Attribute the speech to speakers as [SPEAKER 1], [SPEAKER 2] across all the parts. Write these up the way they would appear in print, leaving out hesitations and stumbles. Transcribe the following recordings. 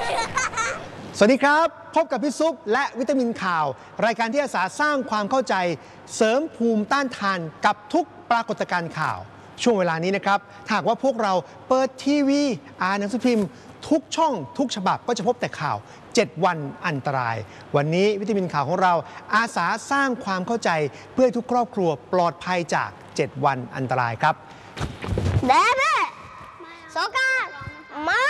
[SPEAKER 1] สวัสดีครับพบกับพี่ซุปและวิตามินข่าวรายการที่อาสาสร้างความเข้าใจเสริมภูมิต้านทานกับทุกปรากฏการณ์ข่าวช่วงเวลานี้นะครับถ้าหากว่าพวกเราเปิดทีวีอ่านหนังสือพิมพ์ทุกช่องทุกฉบับก็จะพบแต่ข่าว7 วันอันตรายวันนี้วิตามินข่าวของเราอาสาสร้างความเข้าใจเพื่อให้ทุกครอบครัวปลอดภัยจาก7 วันอันตรายครับ
[SPEAKER 2] แม่โซกามา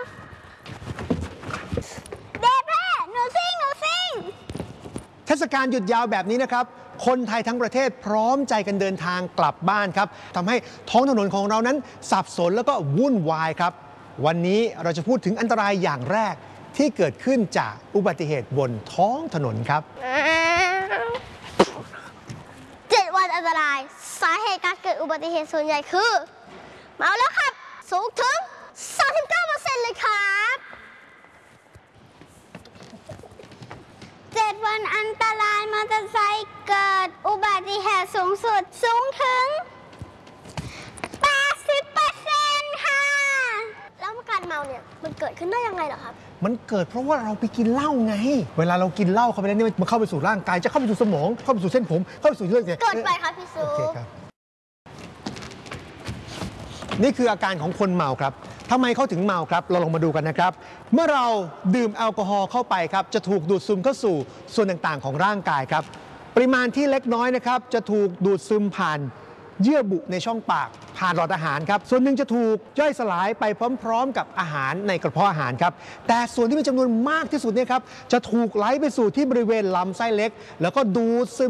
[SPEAKER 2] เด็กแม่หนูซิง
[SPEAKER 1] เทศกาลหยุดยาวแบบนี้นะครับคนไทยทั้งประเทศพร้อมใจกันเดินทางกลับบ้านครับทำให้ท้องถนนของเรานั้นสับสนแล้วก็วุ่นวายครับวันนี้เราจะพูดถึงอันตรายอย่างแรกที่เกิดขึ้นจากอุบัติเหตุบนท้องถนนครับ
[SPEAKER 2] 7 วันอันตรายสาเหตุการเกิดอุบัติเหตุส่วนใหญ่คือเมาแล้วครับสูงถึง 39% เลยครับ7 วันอันตรายมอเตอร์ไซค์เกิดอุบัติเหตุสูงสุดสูงถึง 80% ค่ะแล้วการเมาเนี่ยมันเกิดขึ้นได้ยังไงเหรอครับ
[SPEAKER 1] มันเกิดเพราะว่าเราไปกินเหล้าไงเวลาเรากินเหล้าเข้าไปแล้วนี่มันเข้าไปสู่ร่างกายจะเข้าไปสู่สมองเข้าไปสู่เส้นผมเข้าไปสู่เลือด
[SPEAKER 2] เกิดไปครับพี่ซู
[SPEAKER 1] นี่คืออาการของคนเมาครับทำไมเขาถึงเมาครับเราลองมาดูกันนะครับเมื่อเราดื่มแอลกอฮอล์เข้าไปครับจะถูกดูดซึมเข้าสู่ส่วนต่างๆของร่างกายครับปริมาณที่เล็กน้อยนะครับจะถูกดูดซึมผ่านเยื่อบุในช่องปากผ่านหลอดอาหารครับส่วนหนึ่งจะถูกย่อยสลายไปพร้อมๆกับอาหารในกระเพาะอาหารครับแต่ส่วนที่มีจำนวนมากที่สุดเนี่ยครับจะถูกไหลไปสู่ที่บริเวณลำไส้เล็กแล้วก็ดูดซึม